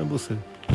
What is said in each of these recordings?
bosy.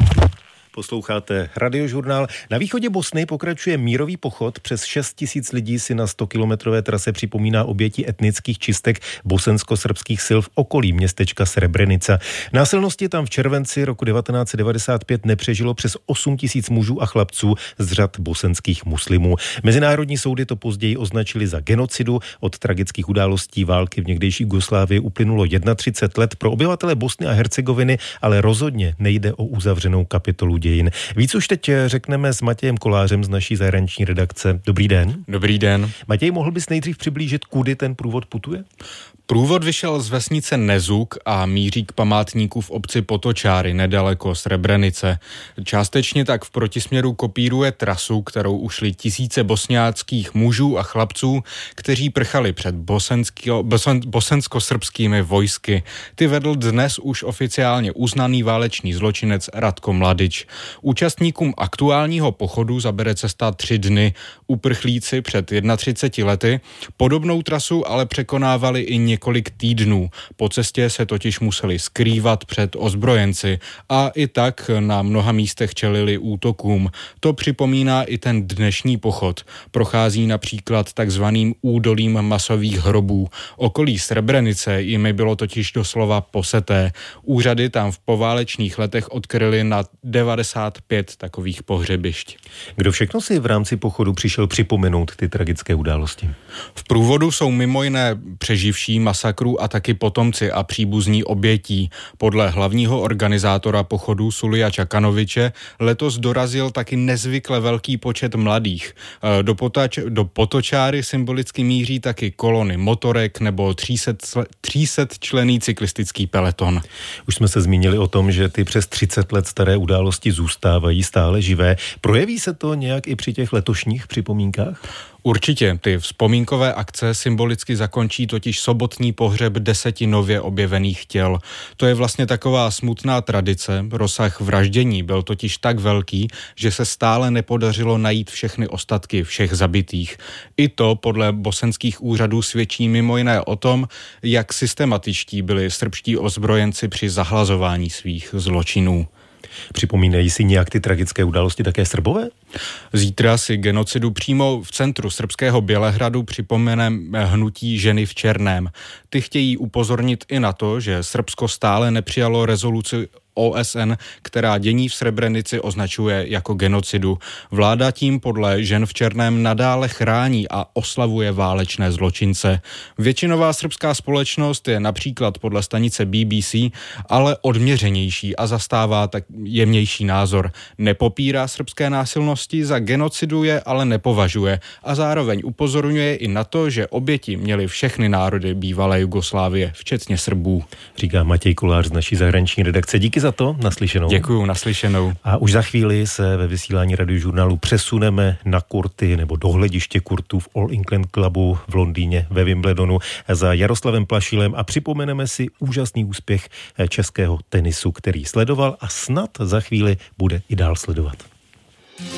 Posloucháte Radiožurnál. Na východě Bosny pokračuje mírový pochod. Přes 6 000 lidí si na 100kilometrové trase připomíná oběti etnických čistek bosensko-srbských sil v okolí městečka Srebrenica. Násilnosti tam v červenci roku 1995 nepřežilo přes 8 000 mužů a chlapců z řad bosenských muslimů. Mezinárodní soudy to později označili za genocidu. Od tragických událostí války v někdejší Jugoslávii uplynulo 31 let. Pro obyvatele Bosny a Hercegoviny ale rozhodně nejde o uzavřenou kapitolu dějin. Víc už teď řekneme s Matějem Kolářem z naší zahraniční redakce. Dobrý den. Dobrý den. Matěj, mohl bys nejdřív přiblížit, kudy ten průvod putuje? Průvod vyšel z vesnice Nezuk a míří k památníku v obci Potočáry, nedaleko Srebrenice. Částečně tak v protisměru kopíruje trasu, kterou ušli tisíce bosňáckých mužů a chlapců, kteří prchali před bosensko-srbskými vojsky. Ty vedl dnes už oficiálně uznaný válečný zločinec Ratko Mladić. Účastníkům aktuálního pochodu zabere cesta 3 dny. Uprchlíci před 31 lety podobnou trasu ale překonávali i několik týdnů. Po cestě se totiž museli skrývat před ozbrojenci a i tak na mnoha místech čelili útokům. To připomíná i ten dnešní pochod. Prochází například takzvaným údolím masových hrobů. Okolí Srebrenice jimi bylo totiž doslova poseté. Úřady tam v poválečných letech odkryly na 95 takových pohřebišť. Kdo všechno si v rámci pochodu přišel připomenout ty tragické události? V průvodu jsou mimo jiné přeživší masakru a taky potomci a příbuzní obětí. Podle hlavního organizátora pochodu Sulija Čakanoviče letos dorazil taky nezvykle velký počet mladých. Do Potočáry symbolicky míří taky kolony motorek nebo 300 členný cyklistický peleton. Už jsme se zmínili o tom, že ty přes 30 let staré události zůstávají stále živé. Projeví se to nějak i při těch letošních připomínkách? Určitě, ty vzpomínkové akce symbolicky zakončí totiž sobotní pohřeb 10 nově objevených těl. To je vlastně taková smutná tradice. Rozsah vraždění byl totiž tak velký, že se stále nepodařilo najít všechny ostatky všech zabitých. I to podle bosenských úřadů svědčí mimo jiné o tom, jak systematičtí byli srbští ozbrojenci při zahlazování svých zločinů. Připomínají si nějak ty tragické události také Srbové? Zítra si genocidu přímo v centru srbského Bělehradu připomene hnutí Ženy v černém. Ty chtějí upozornit i na to, že Srbsko stále nepřijalo rezoluci OSN, která dění v Srebrenici označuje jako genocidu. Vláda tím podle Žen v černém nadále chrání a oslavuje válečné zločince. Většinová srbská společnost je například podle stanice BBC ale odměřenější a zastává tak jemnější názor. Nepopírá srbské násilnosti, za genocidu je ale nepovažuje a zároveň upozorňuje i na to, že oběti měly všechny národy bývalé Jugoslávie, včetně Srbů. Říká Matěj Kolář z naší zahraniční redakce. Díky za to, naslyšenou. Děkuju, naslyšenou. A už za chvíli se ve vysílání Radiožurnálu přesuneme na kurty nebo do hlediště kurtů v All England Clubu v Londýně ve Wimbledonu za Jaroslavem Plašilem a připomeneme si úžasný úspěch českého tenisu, který sledoval a snad za chvíli bude i dál sledovat.